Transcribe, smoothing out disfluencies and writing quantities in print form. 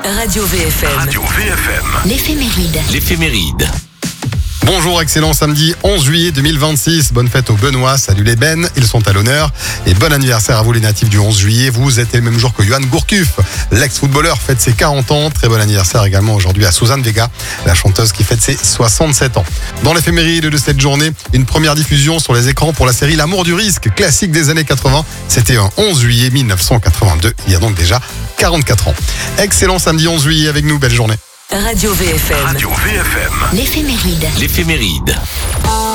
Radio VFM. Radio VFM. L'éphéméride. Bonjour, excellent samedi 11 juillet 2026. Bonne fête aux Benoît, salut les Ben, ils sont à l'honneur. Et bon anniversaire à vous les natifs du 11 juillet. Vous êtes le même jour que Johan Gourcuff, l'ex-footballeur, fête ses 40 ans. Très bon anniversaire également aujourd'hui à Suzanne Vega, la chanteuse qui fête ses 67 ans. Dans l'éphéméride de cette journée, une première diffusion sur les écrans pour la série L'amour du risque, classique des années 80. C'était un 11 juillet 1982, il y a donc déjà 44 ans. Excellent samedi 11 juillet avec nous, belle journée. Radio VFM. Radio VFM. L'éphéméride.